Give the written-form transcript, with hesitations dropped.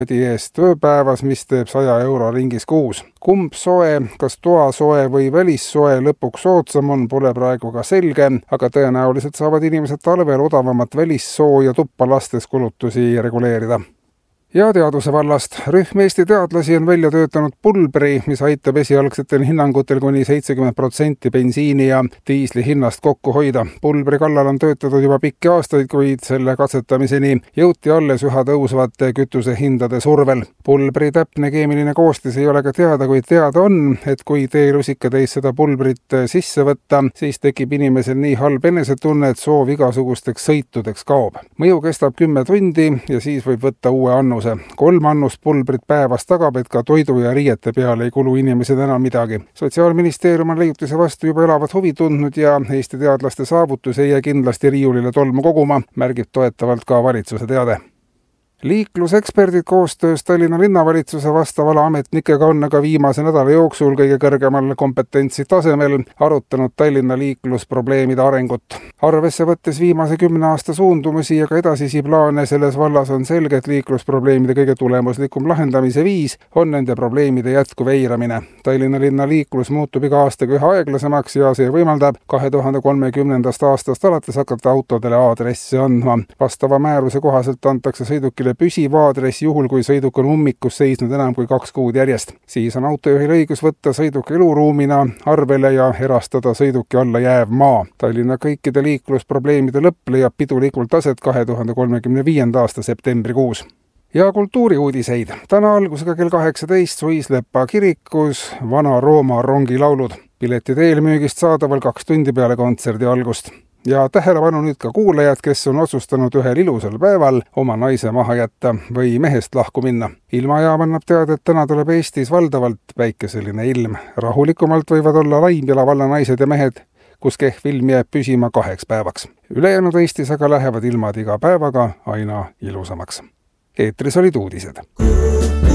eest ööpäevas, mis teeb 100 euro ringis kuus. Kumb soe, kas toasoe või välissoe lõpuks soodsam on, pole praegu ka selge, aga tõenäoliselt saavad inimesed talvel odavamat välissooja tuppa lastes kulutusi reguleerida. Ja teaduse vallast. Rühm Eesti teadlasi on välja töötanud pulbri, mis aitab esialgsetel hinnangutel kuni 70% bensiini ja diisli hinnast kokku hoida. Pulbri kallal on töötatud juba pikki aastaid, kuid selle katsetamiseni jõuti alles üha tõusvate kütusehindade survel. Pulbri täpne keemiline koostis ei ole ka teada, kuid teada on, et kui teelusikatäis seda pulbrit sisse võtta, siis tekib inimesel nii halb enesetunne, et soov igasugusteks sõitudeks kaob. Mõju kestab 10 tundi ja siis võib võtta uue annuse. 3 annust pulbrit päevas tagab, et ka toidu ja riiete peale ei kulu inimesed enam midagi. Sotsiaalministeerium on leiutise vastu juba elavat huvi tundnud ja Eesti teadlaste saavutus ei jää kindlasti riiulile tolmu koguma, märgib toetavalt ka valitsuse teade. Liikluseksperdid koostöös Tallinna linnavalitsuse vastavale ametnikega on aga viimase nädala jooksul kõige kõrgemal kompetentsi tasemel arutanud Tallinna liiklusprobleemide arengut. Arvesse võttes viimase 10 aasta suundumusi ja ka edasisi plaane selles vallas on selge, et liiklusprobleemide kõige tulemuslikum lahendamise viis on nende probleemide jätkuv eiramine. Tallinna linna liiklus muutub iga aastaga üha aeglasemaks ja see võimaldab 2030. aastast alates hakata autodele aadressi andma. Vastava määruse kohaselt antakse sõidukile püsiv aadress juhul, kui sõiduk on ummikus seisnud enam kui 2 kuud järjest. Siis on autojuhil õigus võtta sõiduk eluruumina arvele ja erastada sõiduki alla jääv maa. Tallinna kõikide liiklusprobleemide lõpp leiab pidulikult aset 2035. aasta septembrikuus. Ja kultuuriuudiseid. Täna algusega kell 18 Suisleppa kirikus Vana-Rooma rongilaulud. Piletid eelmüügist saadaval 2 tundi peale kontserdi algust. Ja tähelepanu nüüd ka kuulajad, kes on otsustanud ühel ilusal päeval oma naise maha jätta või mehest lahku minna. Ilmajaam annab teada, et täna tuleb Eestis valdavalt päikeseline ilm. Rahulikumalt võivad olla Laimpjala valla naised ja mehed, kus kehv ilm jääb püsima 2 päevaks. Ülejäänud Eestis aga lähevad ilmad iga päevaga aina ilusamaks. Eetris olid uudised.